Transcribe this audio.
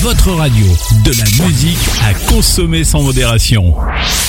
votre radio, de la musique à consommer sans modération.